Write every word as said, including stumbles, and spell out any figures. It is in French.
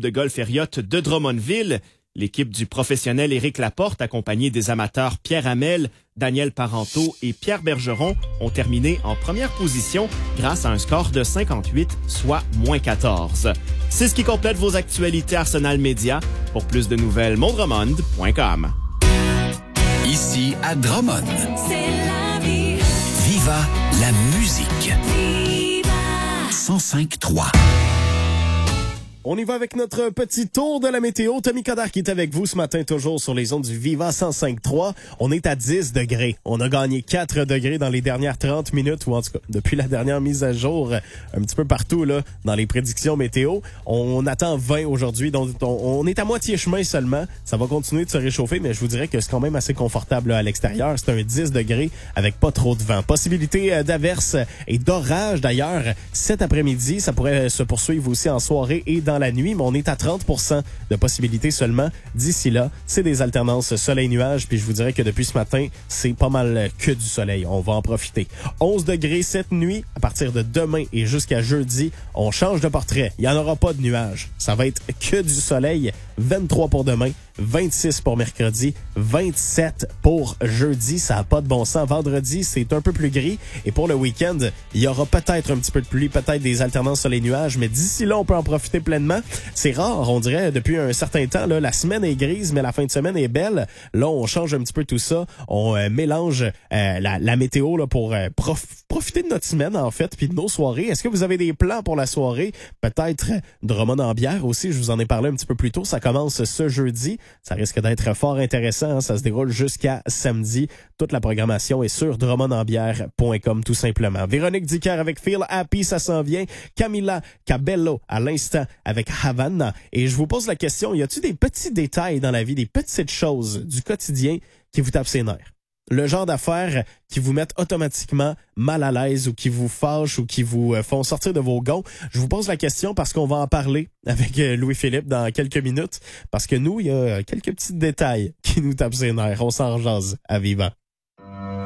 de golf et yacht de Drummondville. L'équipe du professionnel Éric Laporte, accompagnée des amateurs Pierre Hamel, Daniel Parenteau et Pierre Bergeron, ont terminé en première position grâce à un score de cinquante-huit, soit moins quatorze. C'est ce qui complète vos actualités Arsenal Média. Pour plus de nouvelles, mondremond point com. Ici à Drummond. C'est la vie. Viva la musique. Viva. cent cinq trois. On y va avec notre petit tour de la météo. Tommy Coderre qui est avec vous ce matin, toujours sur les ondes du Viva cent cinq trois. On est à dix degrés. On a gagné quatre degrés dans les dernières trente minutes, ou en tout cas, depuis la dernière mise à jour, un petit peu partout là dans les prédictions météo. On attend vingt aujourd'hui, donc on est à moitié chemin seulement. Ça va continuer de se réchauffer, mais je vous dirais que c'est quand même assez confortable là, à l'extérieur. C'est un dix degrés avec pas trop de vent. Possibilité d'averse et d'orage d'ailleurs cet après-midi. Ça pourrait se poursuivre aussi en soirée et dans la nuit, mais on est à trente pour cent de possibilités seulement. D'ici là, c'est des alternances soleil-nuage, puis je vous dirais que depuis ce matin, c'est pas mal que du soleil. On va en profiter. onze degrés cette nuit. À partir de demain et jusqu'à jeudi, on change de portrait. Il n'y en aura pas de nuages. Ça va être que du soleil. vingt-trois pour demain, vingt-six pour mercredi, vingt-sept pour jeudi. Ça n'a pas de bon sens. Vendredi, c'est un peu plus gris. Et pour le week-end, il y aura peut-être un petit peu de pluie, peut-être des alternances soleil-nuages, mais d'ici là, on peut en profiter pleinement. C'est rare, on dirait, depuis un certain temps. Là, la semaine est grise, mais la fin de semaine est belle. Là, on change un petit peu tout ça. On euh, mélange euh, la, la météo là, pour euh, prof, profiter de notre semaine, en fait, puis de nos soirées. Est-ce que vous avez des plans pour la soirée? Peut-être Drummond en bière aussi. Je vous en ai parlé un petit peu plus tôt. Ça commence ce jeudi. Ça risque d'être fort intéressant. Hein. Ça se déroule jusqu'à samedi. Toute la programmation est sur drummond en bière point com tout simplement. Véronique Dicker avec Feel Happy, ça s'en vient. Camila Cabello à l'instant avec Havana. Et je vous pose la question, y a-t-il des petits détails dans la vie, des petites choses du quotidien qui vous tapent ses nerfs? Le genre d'affaires qui vous mettent automatiquement mal à l'aise ou qui vous fâchent ou qui vous font sortir de vos gonds. Je vous pose la question parce qu'on va en parler avec Louis-Philippe dans quelques minutes. Parce que nous, il y a quelques petits détails qui nous tapent ses nerfs. On s'en jase à Vivant.